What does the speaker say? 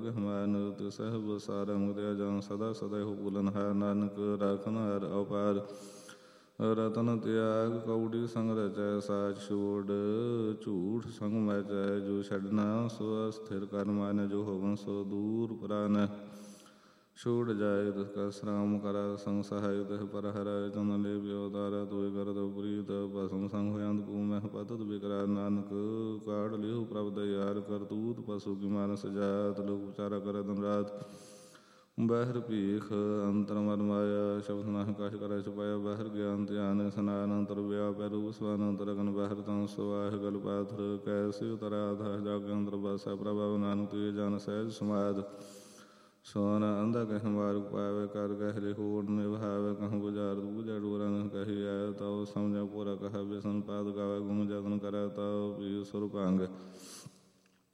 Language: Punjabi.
ਨਿਰਤ ਸਹਿਬ ਸਾਰ ਮੁਦਿਆ ਜਾਂ ਸਦਾ ਸਦਾ ਹੋ ਬੁਲਨ ਹੈ ਨਾਨਕ ਰਾਖਨ ਹਰ ਅਪਾਰ ਰਤਨ ਤਿਆਗ ਕੌੜੀ ਸੰਗ ਰਚੈ ਸਾਚ ਛੋੜ ਝੂਠ ਸੰਗ ਮੈਚੈ ਜੋ ਛੱਡਣਾ ਸੋ ਅਸਥਿਰ ਕਰ ਮਾਨੈ ਜੋ ਹੋਵਨ ਸੋ ਦੂਰ ਪੁਰਾਨੈ ਛੋੜ ਜਾਏ ਤਿਸ ਕਾ ਸਰਾਮ ਕਰਾ ਸੰਗ ਸਹਾਇ ਤਿਹ ਪਰ ਹਰੈ ਚੰਨ ਲੇ ਬਿਓ ਤਾਰਾ ਤੋਇ ਕਰਤ ਪ੍ਰੀਤ ਭਸਮ ਸੰਗ ਹੋਇ ਕੂ ਮਹਿ ਪਤਤ ਬਿਕਰਾਰ ਨਾਨਕ ਕਾੜ ਲਿਹੁ ਪ੍ਰਭ ਦਇਆਰ ਕਰਤੂਤ ਪਸੂ ਕੀ ਮਾਨਸ ਜਾਤ ਲੋਕ ਵਿਚਾਰਾ ਕਰੈ ਦਿਨ ਰਾਤ ਬਾਹਰ ਭੀਖ ਅੰਤਰ ਮਨ ਮਾਇਆ ਸ਼ਬਦ ਨਾਹਿ ਕਛ ਕਰੈ ਛੁਪਾਇਆ ਬਾਹਰ ਗਿਆਨ ਧਿਆਨ ਸਨਾਨ ਅੰਤਰ ਵਿਆਪੈ ਰੂਪ ਸਵਾਨ ਅੰਤਰ ਅਗਨ ਬਾਹਰ ਤਾਂ ਸਵਾਹ ਗਲ ਪਾਥਰ ਕੈਸੇ ਉਤਰਾ ਆਧਾ ਜਗ ਅੰਦਰ ਬਸੈ ਪ੍ਰਭਾਵ ਨਾਨਕ ਤੁਏ ਜਨ ਸਹਿਜ ਸਮਾਦ ਸੋਨ ਅੰਧਾ ਕਹਿ ਮਾਰ ਪਾਵੇ ਕਰ ਕਹਿ ਰੇ ਹੋੜ ਨਿਭਾਵੇ ਕਹੂੰ ਗੁਜ਼ਾਰ ਦੂਜਾ ਡੋਰਨ ਕਹੀ ਆਇ ਤਉ ਸਮਝਾ ਪੂਰਾ ਕਹਾ ਬਿਸਨ ਪਾਦ ਗਾਵੇ ਗੁਮ ਜਤਨ ਕਰੈ ਤਉ ਪੀ ਸੁਰ ਭੰਗ